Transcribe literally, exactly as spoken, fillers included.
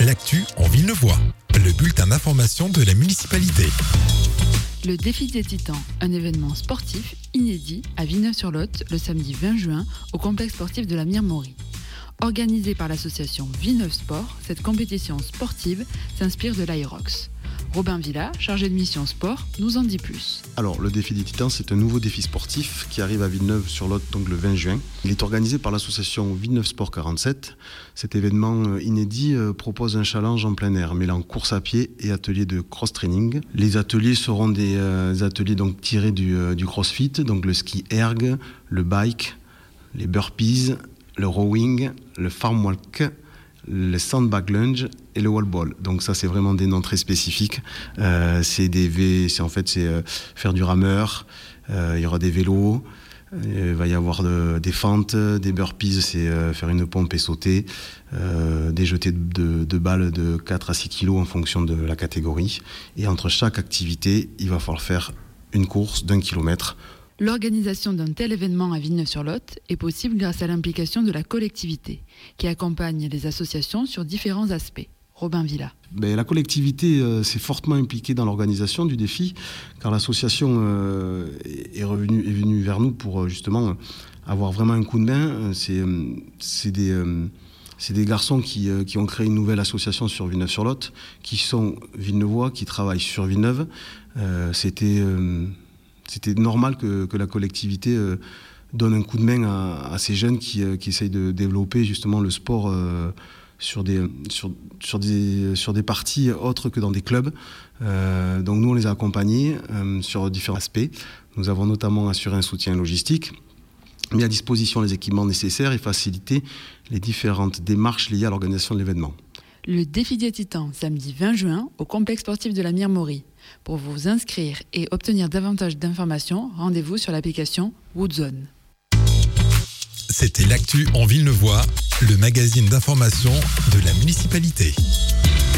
l'actu en Villeneuvois, le bulletin d'information de la municipalité. Le défi des titans, un événement sportif inédit à Villeneuve-sur-Lot le samedi vingt juin au complexe sportif de la Mire-Maury. Organisée par l'association Villeneuve Sport, cette compétition sportive s'inspire de l'Aerox. Robin Villa, chargé de mission sport, nous en dit plus. Alors, le défi des titans, c'est un nouveau défi sportif qui arrive à Villeneuve-sur-Lot donc le vingt juin. Il est organisé par l'association Villeneuve Sport quarante-sept. Cet événement inédit propose un challenge en plein air, mêlant course à pied et ateliers de cross-training. Les ateliers seront des euh, ateliers donc tirés du, euh, du crossfit, donc le ski erg, le bike, les burpees, le rowing, le farm walk, le sandbag lunge et le wall ball. Donc ça, c'est vraiment des noms très spécifiques. Euh, c'est des V, c'est en fait c'est euh, faire du rameur. Euh, il y aura des vélos. Euh, il va y avoir de, des fentes, des burpees, c'est euh, faire une pompe et sauter. Euh, des jetés de, de, de balles de quatre à six kilos en fonction de la catégorie. Et entre chaque activité, il va falloir faire une course d'un kilomètre. L'organisation d'un tel événement à Villeneuve-sur-Lot est possible grâce à l'implication de la collectivité, qui accompagne les associations sur différents aspects. Robin Villa. Ben, la collectivité euh, s'est fortement impliquée dans l'organisation du défi, car l'association euh, est, revenue, est venue vers nous pour euh, justement avoir vraiment un coup de main. C'est, euh, c'est des... Euh, C'est des garçons qui, euh, qui ont créé une nouvelle association sur Villeneuve-sur-Lot, qui sont villeneuvois, qui travaillent sur Villeneuve. Euh, c'était, euh, c'était normal que, que la collectivité euh, donne un coup de main à, à ces jeunes qui, euh, qui essayent de développer justement le sport euh, sur, des, sur, sur, des, sur des parties autres que dans des clubs. Euh, donc nous, on les a accompagnés euh, sur différents aspects. Nous avons notamment assuré un soutien logistique, mis à disposition les équipements nécessaires et faciliter les différentes démarches liées à l'organisation de l'événement. Le défi des titans, samedi vingt juin, au complexe sportif de la Mire-Maury. Pour vous inscrire et obtenir davantage d'informations, rendez-vous sur l'application Woodzone. C'était l'actu en Villeneuvois, le magazine d'information de la municipalité.